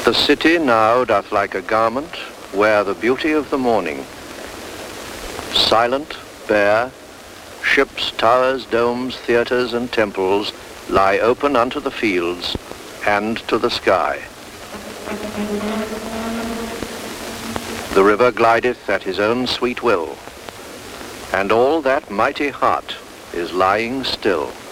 The city now doth like a garment wear the beauty of the morning. Silent, bare, ships, towers, domes, theatres, and temples lie open unto the fields and to the sky. The river glideth at his own sweet will, and all that mighty heart is lying still.